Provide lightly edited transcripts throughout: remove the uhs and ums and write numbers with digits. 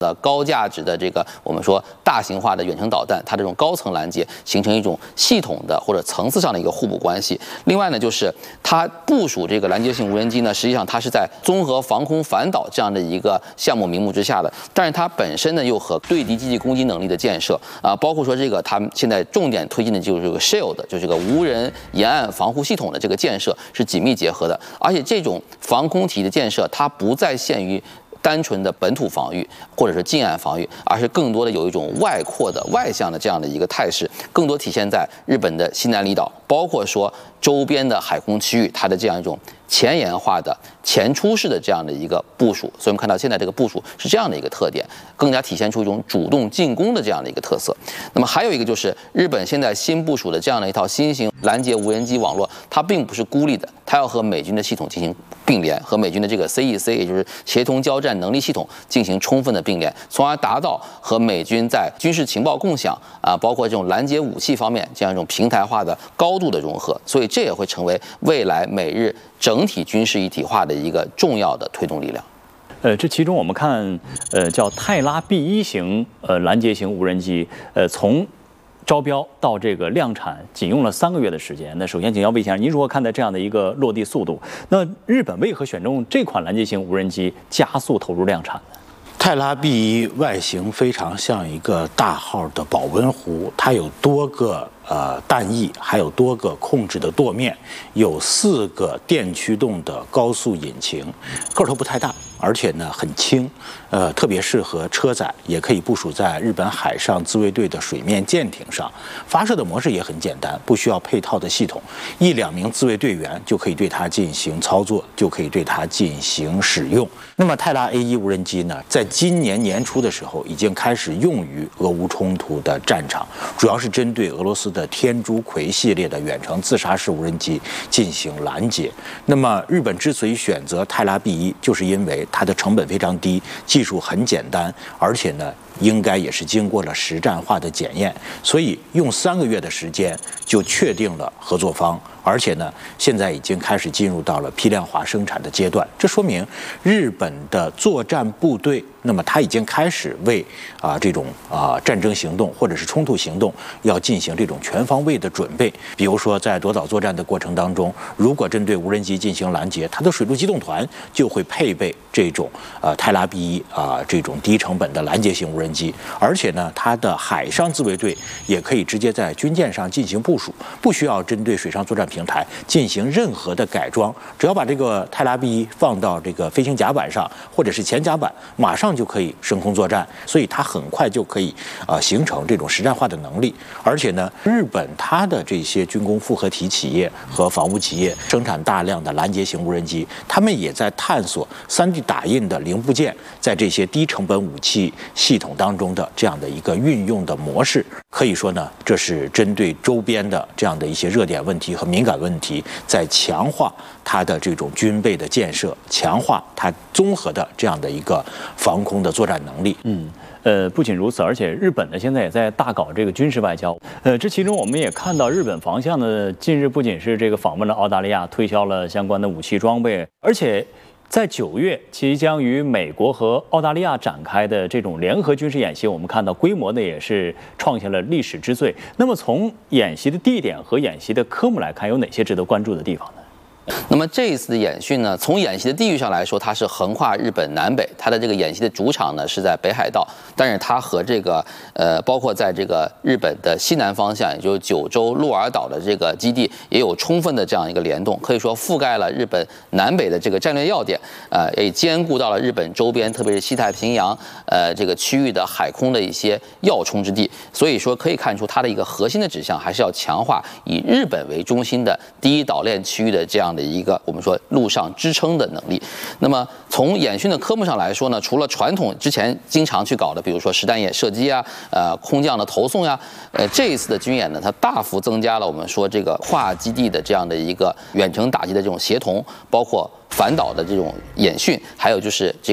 的高价值的这个我们说大型化的远程导弹，它这种高层拦截形成一种系统的或者层次上的一个互补关系。另外呢，就是它部署这个拦截性无人机呢，实际上它是在综合防空反导这样的一个项目名目之下的，但是它本身呢又和对敌机器攻击能力的建设包括说这个他们现在重点推进的就是这个 Shield， 就是这个无人沿岸防护系统的这个建设是紧密结合的，而且这种防空体的建设它不再限于单纯的本土防御或者是近岸防御，而是更多的有一种外扩的外向的这样的一个态势，更多体现在日本的西南离岛，包括说周边的海空区域，它的这样一种前沿化的前出式的这样的一个部署。所以我们看到现在这个部署是这样的一个特点，更加体现出一种主动进攻的这样的一个特色。那么还有一个就是日本现在新部署的这样的一套新型拦截无人机网络，它并不是孤立的，它要和美军的系统进行并联，和美军的这个 CEC， 也就是协同交战能力系统进行充分的并联，从而达到和美军在军事情报共享包括这种拦截武器方面这样一种平台化的高度的融合。所以这也会成为未来美日整体军事一体化的一个重要的推动力量。 这其中我们看，叫泰拉 B1型拦截型无人机，从招标到这个量产仅用了3个月的时间。那首先请教魏先生，您如何看待这样的一个落地速度？那日本为何选中这款拦截型无人机加速投入量产呢？ 泰拉 B1外形非常像一个大号的保温壶，它有多个弹翼，还有多个控制的舵面，有4个电驱动的高速引擎，个头不太大，而且呢很轻，特别适合车载，也可以部署在日本海上自卫队的水面舰艇上。发射的模式也很简单，不需要配套的系统，1-2名自卫队员就可以对它进行操作，就可以对它进行使用。那么泰拉 A1无人机呢，在今年年初的时候已经开始用于俄乌冲突的战场，主要是针对俄罗斯的天竺葵系列的远程自杀式无人机进行拦截。那么日本之所以选择泰拉 B1，就是因为它的成本非常低，技术很简单，而且呢应该也是经过了实战化的检验，所以用3个月的时间就确定了合作方，而且呢现在已经开始进入到了批量化生产的阶段。这说明日本的作战部队，那么它已经开始为这种战争行动或者是冲突行动要进行这种全方位的准备。比如说在夺岛作战的过程当中，如果针对无人机进行拦截，它的水陆机动团就会配备这种泰拉 B1这种低成本的拦截型无人机，而且呢它的海上自卫队也可以直接在军舰上进行部署，不需要针对水上作战平台进行任何的改装，只要把这个泰拉 B1放到这个飞行甲板上或者是前甲板，马上就可以升空作战，所以它很快就可以形成这种实战化的能力。而且呢，日本它的这些军工复合体企业和防务企业生产大量的拦截型无人机，他们也在探索 3D 打印的零部件在这些低成本武器系统当中的这样的一个运用的模式。可以说呢，这是针对周边的这样的一些热点问题和敏感问题，在强化它的这种军备的建设，强化它综合的这样的一个防空的作战能力。 不仅如此，而且日本呢现在也在大搞这个军事外交。这其中我们也看到日本防相呢，近日不仅是这个访问了澳大利亚，推销了相关的武器装备，而且在9月即将与美国和澳大利亚展开的这种联合军事演习，我们看到规模呢也是创下了历史之最。那么从演习的地点和演习的科目来看，有哪些值得关注的地方呢？ 那么这一次的演训呢，从演习的地域上来说，它是横跨日本南北，它的这个演习的主场呢是在北海道，但是它和这个包括在这个日本的西南方向，也就是九州鹿儿岛的这个基地，也有充分的这样一个联动，可以说覆盖了日本南北的这个战略要点，也兼顾到了日本周边，特别是西太平洋这个区域的海空的一些要冲之地。所以说可以看出它的一个核心的指向还是要强化以日本为中心的第一岛链区域的这样的一个我们说陆上支撑的能力。那么从演训的科目上来说呢，除了传统之前经常去搞的，比如说实弹演射击啊，空降的投送呀，这一次的军演呢，它大幅增加了我们说这个跨基地的这样的一个远程打击的这种协同，包括反导的这种演训，还有就是这个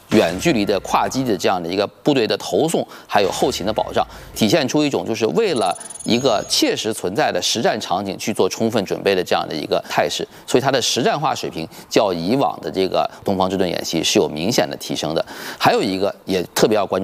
远距离的跨基地的这样的一个部队的投送，还有后勤的保障，体现出一种就是为了一个切实存在的实战场景去做充分准备的这样的一个态势，所以它的实战化水平较以往的这个东方之盾演习是有明显的提升的。还有一个也特别要关注。